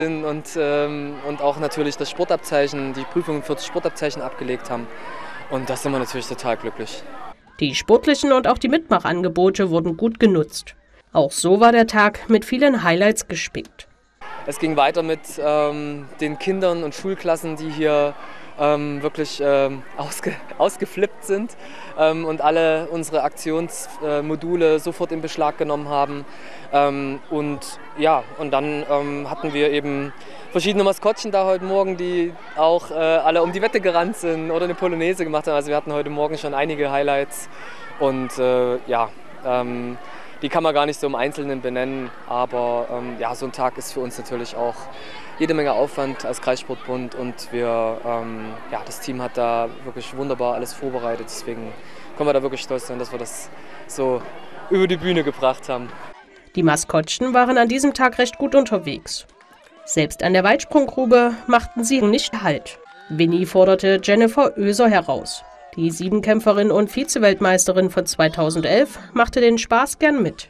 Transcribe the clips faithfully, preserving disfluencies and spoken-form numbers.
Und, ähm, und auch natürlich das Sportabzeichen, die Prüfungen für das Sportabzeichen abgelegt haben. Und da sind wir natürlich total glücklich. Die sportlichen und auch die Mitmachangebote wurden gut genutzt. Auch so war der Tag mit vielen Highlights gespickt. Es ging weiter mit ähm, den Kindern und Schulklassen, die hier ähm, wirklich ähm, ausge, ausgeflippt sind ähm, und alle unsere Aktionsmodule äh, sofort in Beschlag genommen haben. Ähm, und ja, und dann ähm, hatten wir eben verschiedene Maskottchen da heute Morgen, die auch äh, alle um die Wette gerannt sind oder eine Polonaise gemacht haben. Also wir hatten heute Morgen schon einige Highlights und äh, ja, ähm, die kann man gar nicht so im Einzelnen benennen, aber ähm, ja, so ein Tag ist für uns natürlich auch jede Menge Aufwand als Kreissportbund und wir, ähm, ja, das Team hat da wirklich wunderbar alles vorbereitet, deswegen können wir da wirklich stolz sein, dass wir das so über die Bühne gebracht haben. Die Maskottchen waren an diesem Tag recht gut unterwegs. Selbst an der Weitsprunggrube machten sie nicht Halt. Winnie forderte Jennifer Oeser heraus. Die Siebenkämpferin und Vize-Weltmeisterin von zweitausendelf machte den Spaß gern mit.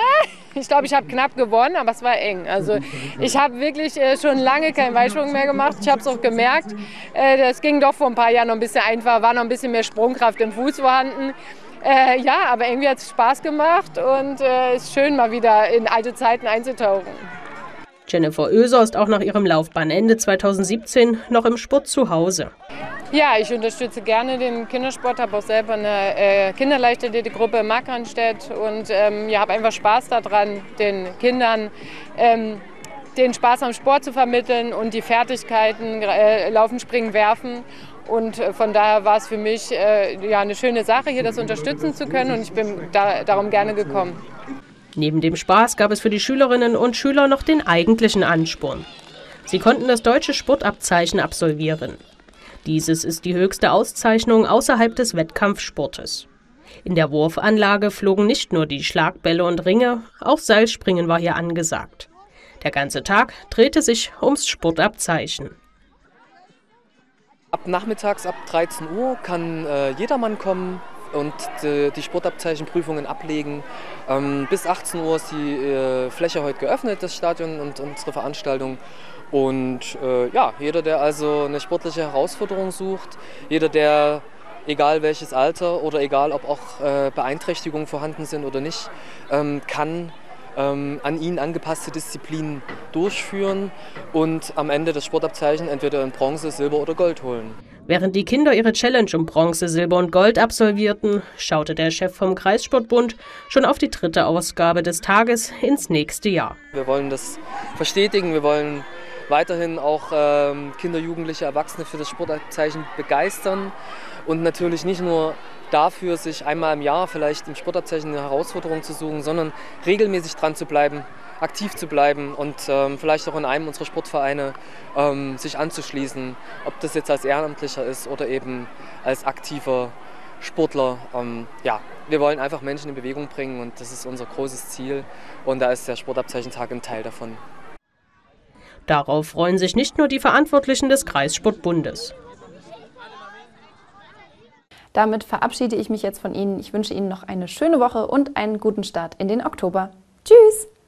Ich glaube, ich habe knapp gewonnen, aber es war eng. Also ich habe wirklich äh, schon lange keinen Weitsprung mehr gemacht. Ich habe es auch gemerkt. Äh, das ging doch vor ein paar Jahren noch ein bisschen einfacher, war noch ein bisschen mehr Sprungkraft im Fuß vorhanden. Äh, ja, aber irgendwie hat es Spaß gemacht und es äh, ist schön, mal wieder in alte Zeiten einzutauchen. Jennifer Oeser ist auch nach ihrem Laufbahnende zweitausendsiebzehn noch im Sport zu Hause. Ja, ich unterstütze gerne den Kindersport, habe auch selber eine äh, Kinderleichtathletik-Gruppe in Markranstädt und ähm, ja, habe einfach Spaß daran, den Kindern ähm, den Spaß am Sport zu vermitteln und die Fertigkeiten äh, Laufen, Springen, Werfen. Und äh, von daher war es für mich äh, ja, eine schöne Sache, hier das unterstützen zu können und ich bin da, darum gerne gekommen. Neben dem Spaß gab es für die Schülerinnen und Schüler noch den eigentlichen Ansporn. Sie konnten das deutsche Sportabzeichen absolvieren. Dieses ist die höchste Auszeichnung außerhalb des Wettkampfsportes. In der Wurfanlage flogen nicht nur die Schlagbälle und Ringe, auch Seilspringen war hier angesagt. Der ganze Tag drehte sich ums Sportabzeichen. Ab nachmittags, ab dreizehn Uhr, kann äh, jedermann kommen und die, die Sportabzeichenprüfungen ablegen. Ähm, bis achtzehn Uhr ist die äh, Fläche heute geöffnet, das Stadion und unsere Veranstaltung. Und äh, ja, jeder, der also eine sportliche Herausforderung sucht, jeder, der, egal welches Alter oder egal, ob auch äh, Beeinträchtigungen vorhanden sind oder nicht, ähm, kann ähm, an ihn angepasste Disziplinen durchführen und am Ende das Sportabzeichen entweder in Bronze, Silber oder Gold holen. Während die Kinder ihre Challenge um Bronze, Silber und Gold absolvierten, schaute der Chef vom Kreissportbund schon auf die dritte Ausgabe des Tages ins nächste Jahr. Wir wollen das verstetigen, wir wollen weiterhin auch ähm, Kinder, Jugendliche, Erwachsene für das Sportabzeichen begeistern und natürlich nicht nur dafür, sich einmal im Jahr vielleicht im Sportabzeichen eine Herausforderung zu suchen, sondern regelmäßig dran zu bleiben, aktiv zu bleiben und ähm, vielleicht auch in einem unserer Sportvereine ähm, sich anzuschließen, ob das jetzt als Ehrenamtlicher ist oder eben als aktiver Sportler. Ähm, ja, wir wollen einfach Menschen in Bewegung bringen und das ist unser großes Ziel und da ist der Sportabzeichentag ein Teil davon. Darauf freuen sich nicht nur die Verantwortlichen des Kreissportbundes. Damit verabschiede ich mich jetzt von Ihnen. Ich wünsche Ihnen noch eine schöne Woche und einen guten Start in den Oktober. Tschüss!